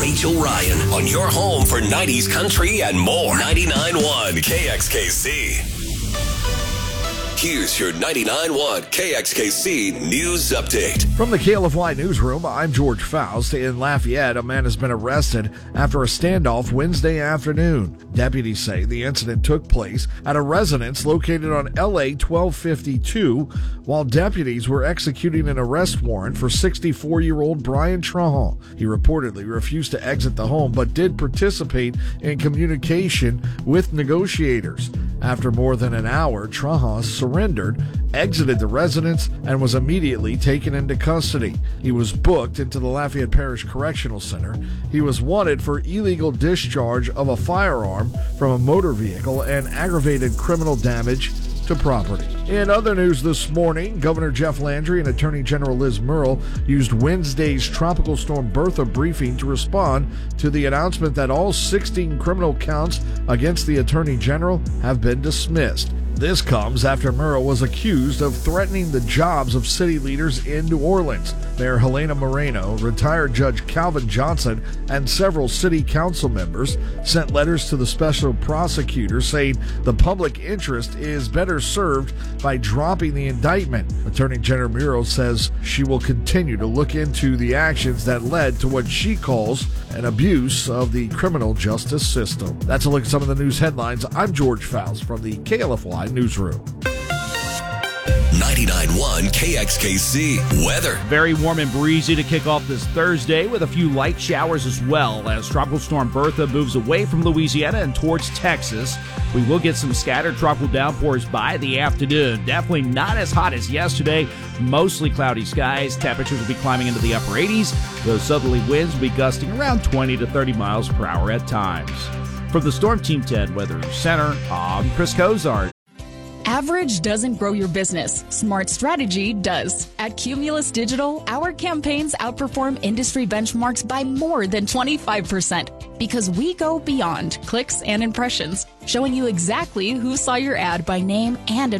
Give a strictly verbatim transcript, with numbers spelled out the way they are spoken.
Rachel Ryan on your home for nineties country and more. ninety-nine point one K X K C. Here's your ninety-nine point one K X K C News Update. From the K L F Y Newsroom, I'm George Faust. In Lafayette, a man has been arrested after a standoff Wednesday afternoon. Deputies say the incident took place at a residence located on L A twelve fifty-two while deputies were executing an arrest warrant for sixty-four-year-old Brian Trahan. He reportedly refused to exit the home but did participate in communication with negotiators. After more than an hour, Trahan surrendered, exited the residence, and was immediately taken into custody. He was booked into the Lafayette Parish Correctional Center. He was wanted for illegal discharge of a firearm from a motor vehicle and aggravated criminal damage to property. In other news this morning, Governor Jeff Landry and Attorney General Liz Murrill used Wednesday's Tropical Storm Bertha briefing to respond to the announcement that all sixteen criminal counts against the Attorney General have been dismissed. This comes after Murrill was accused of threatening the jobs of city leaders in New Orleans. Mayor Helena Moreno, retired Judge Calvin Johnson, and several city council members sent letters to the special prosecutor saying the public interest is better served by dropping the indictment. Attorney General Murrill says she will continue to look into the actions that led to what she calls an abuse of the criminal justice system. That's a look at some of the news headlines. I'm George Faust from the K L F Y Newsroom. ninety-nine point one K X K C weather. Very warm and breezy to kick off this Thursday with a few light showers as well as Tropical Storm Bertha moves away from Louisiana and towards Texas. We will get some scattered tropical downpours by the afternoon. Definitely not as hot as yesterday. Mostly cloudy skies. Temperatures will be climbing into the upper eighties. Those southerly winds will be gusting around twenty to thirty miles per hour at times. From the Storm Team ten Weather Center, I'm Chris Cozart. Average doesn't grow your business. Smart strategy does. At Cumulus Digital, our campaigns outperform industry benchmarks by more than twenty-five percent because we go beyond clicks and impressions, showing you exactly who saw your ad by name and